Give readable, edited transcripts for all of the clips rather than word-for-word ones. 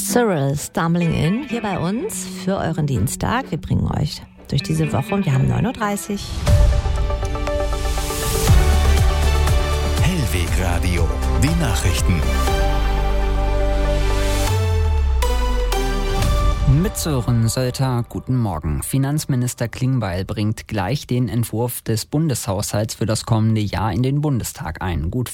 Cyril Stumbling In hier bei uns für euren Dienstag. Wir bringen euch durch diese Woche und wir haben 9.30 Uhr. Hellweg Radio, die Nachrichten. Mit Sören Sölter, guten Morgen. Finanzminister Klingbeil bringt gleich den Entwurf des Bundeshaushalts für das kommende Jahr in den Bundestag ein. Gut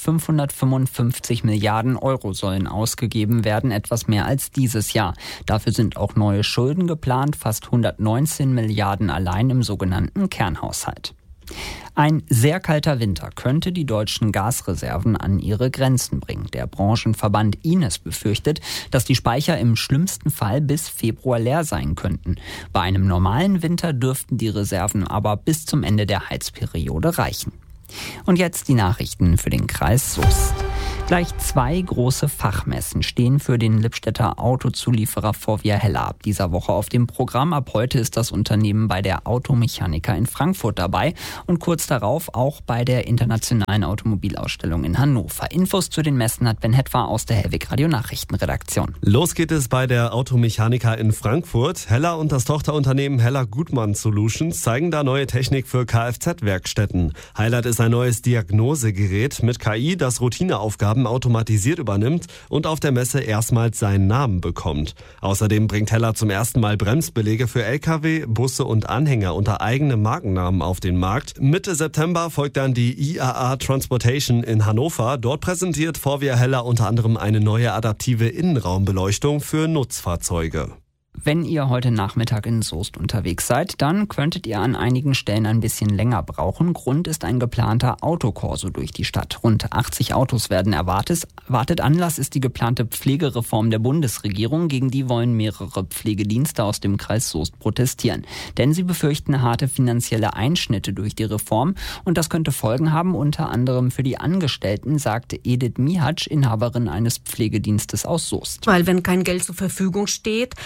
555 Milliarden Euro sollen ausgegeben werden, etwas mehr als dieses Jahr. Dafür sind auch neue Schulden geplant, fast 119 Milliarden allein im sogenannten Kernhaushalt. Ein sehr kalter Winter könnte die deutschen Gasreserven an ihre Grenzen bringen. Der Branchenverband Ines befürchtet, dass die Speicher im schlimmsten Fall bis Februar leer sein könnten. Bei einem normalen Winter dürften die Reserven aber bis zum Ende der Heizperiode reichen. Und jetzt die Nachrichten für den Kreis Soest. Gleich 2 große Fachmessen stehen für den Lippstädter Autozulieferer Forvia Hella ab dieser Woche auf dem Programm. Ab heute ist das Unternehmen bei der Automechaniker in Frankfurt dabei und kurz darauf auch bei der internationalen Automobilausstellung in Hannover. Infos zu den Messen hat Ben Hetwa aus der Hellweg Radio Nachrichtenredaktion. Los geht es bei der Automechaniker in Frankfurt. Hella und das Tochterunternehmen Hella Gutmann Solutions zeigen da neue Technik für Kfz-Werkstätten. Highlight ist ein neues Diagnosegerät mit KI, das Routineaufgaben automatisiert übernimmt und auf der Messe erstmals seinen Namen bekommt. Außerdem bringt Hella zum ersten Mal Bremsbeläge für Lkw, Busse und Anhänger unter eigenem Markennamen auf den Markt. Mitte September folgt dann die IAA Transportation in Hannover. Dort präsentiert Forvia Hella unter anderem eine neue adaptive Innenraumbeleuchtung für Nutzfahrzeuge. Wenn ihr heute Nachmittag in Soest unterwegs seid, dann könntet ihr an einigen Stellen ein bisschen länger brauchen. Grund ist ein geplanter Autokorso durch die Stadt. Rund 80 Autos werden erwartet. Anlass ist die geplante Pflegereform der Bundesregierung. Gegen die wollen mehrere Pflegedienste aus dem Kreis Soest protestieren. Denn sie befürchten harte finanzielle Einschnitte durch die Reform. Und das könnte Folgen haben, unter anderem für die Angestellten, sagte Edith Mihatsch, Inhaberin eines Pflegedienstes aus Soest. Weil wenn kein Geld zur Verfügung steht,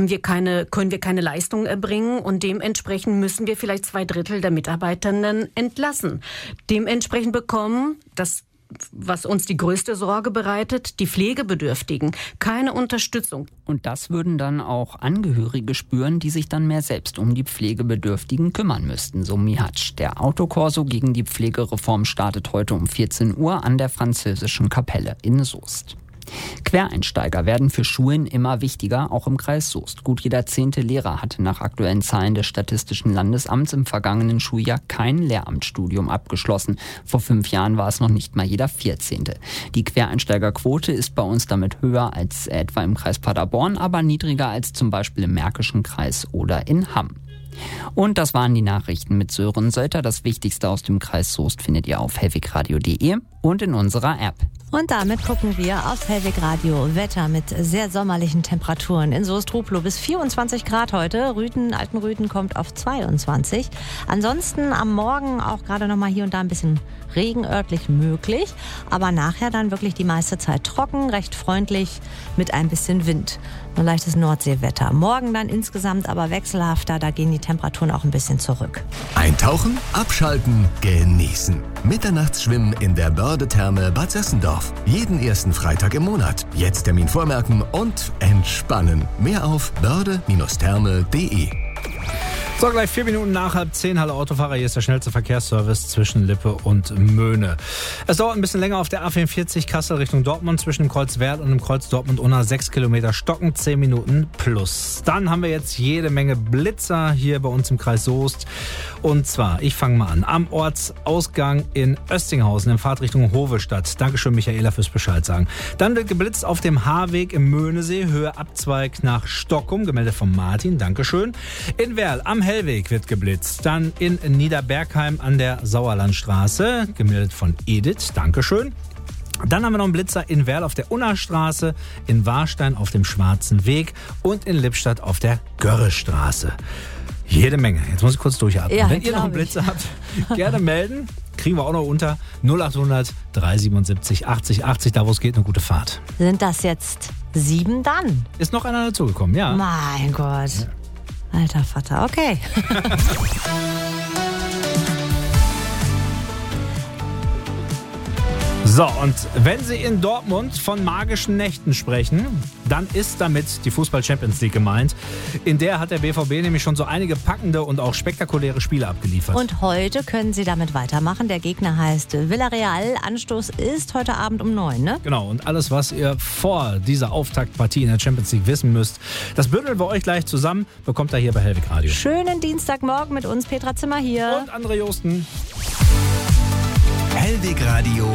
können wir keine Leistung erbringen und dementsprechend müssen wir vielleicht 2/3 der Mitarbeitenden entlassen. Dementsprechend bekommen das, was uns die größte Sorge bereitet, die Pflegebedürftigen keine Unterstützung. Und das würden dann auch Angehörige spüren, die sich dann mehr selbst um die Pflegebedürftigen kümmern müssten, so Mihatsch. Der Autokorso gegen die Pflegereform startet heute um 14 Uhr an der Französischen Kapelle in Soest. Quereinsteiger werden für Schulen immer wichtiger, auch im Kreis Soest. Gut jeder 10. Lehrer hatte nach aktuellen Zahlen des Statistischen Landesamts im vergangenen Schuljahr kein Lehramtsstudium abgeschlossen. Vor 5 Jahren war es noch nicht mal jeder 14. Die Quereinsteigerquote ist bei uns damit höher als etwa im Kreis Paderborn, aber niedriger als zum Beispiel im Märkischen Kreis oder in Hamm. Und das waren die Nachrichten mit Sören Sölter. Das Wichtigste aus dem Kreis Soest findet ihr auf hellwegradio.de und in unserer App. Und damit gucken wir aufs Hellweg Radio. Wetter mit sehr sommerlichen Temperaturen. In Soest-Ruplow bis 24 Grad heute. Altenrüthen kommt auf 22. Ansonsten am Morgen auch gerade noch mal hier und da ein bisschen Regen örtlich möglich. Aber nachher dann wirklich die meiste Zeit trocken, recht freundlich mit ein bisschen Wind. Ein leichtes Nordseewetter. Morgen dann insgesamt aber wechselhafter. Da gehen die Temperaturen auch ein bisschen zurück. Eintauchen, abschalten, genießen. Mitternachtsschwimmen in der Börde-Therme Bad Sessendorf. Jeden ersten Freitag im Monat. Jetzt Termin vormerken und entspannen. Mehr auf börde-therme.de. So, gleich 4 Minuten nach 9:30. Hallo Autofahrer, hier ist der schnellste Verkehrsservice zwischen Lippe und Möhne. Es dauert ein bisschen länger auf der A44 Kassel Richtung Dortmund zwischen dem Kreuz Werth und dem Kreuz Dortmund-Unna. 6 Kilometer stocken, 10 Minuten plus. Dann haben wir jetzt jede Menge Blitzer hier bei uns im Kreis Soest. Und zwar, ich fange mal an, am Ortsausgang in Östinghausen in Fahrtrichtung Hovestadt. Dankeschön, Michaela, fürs Bescheid sagen. Dann wird geblitzt auf dem Haarweg im Möhnesee, Höhe Abzweig nach Stockum, gemeldet von Martin, Dankeschön. In Werl am Hellweg wird geblitzt. Dann in Niederbergheim an der Sauerlandstraße, gemeldet von Edith, Dankeschön. Dann haben wir noch einen Blitzer in Werl auf der Unna-Straße, in Warstein auf dem Schwarzen Weg und in Lippstadt auf der Görrestraße. Jede Menge. Jetzt muss ich kurz durchatmen. Ja, wenn ihr noch einen Blitzer habt, gerne melden. Kriegen wir auch noch unter 0800 377 80 80. Da, wo es geht, eine gute Fahrt. Sind das jetzt 7 dann? Ist noch einer dazugekommen, ja. Mein Gott. Ja. Alter Vater, okay. So, und wenn Sie in Dortmund von magischen Nächten sprechen, dann ist damit die Fußball-Champions League gemeint. In der hat der BVB nämlich schon so einige packende und auch spektakuläre Spiele abgeliefert. Und heute können Sie damit weitermachen. Der Gegner heißt Villarreal. Anstoß ist heute Abend um 9, ne? Genau, und alles, was ihr vor dieser Auftaktpartie in der Champions League wissen müsst, das bündeln wir euch gleich zusammen, bekommt ihr hier bei Hellwig Radio. Schönen Dienstagmorgen mit uns, Petra Zimmer hier. Und André Josten. Hellwig Radio